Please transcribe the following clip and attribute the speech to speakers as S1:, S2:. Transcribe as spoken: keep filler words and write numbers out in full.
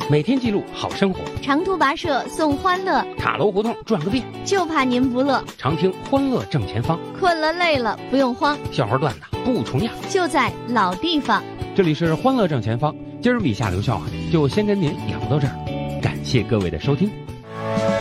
S1: 每天记录好生活，
S2: 长途跋涉送欢乐，
S1: 塔楼胡同转个遍，
S2: 就怕您不乐。
S1: 常听欢乐正前方，
S2: 困了累了不用慌，
S1: 笑话段子不重样，
S2: 就在老地方。
S1: 这里是欢乐正前方，今儿笔下留笑话，就先跟您聊到这儿，感谢各位的收听。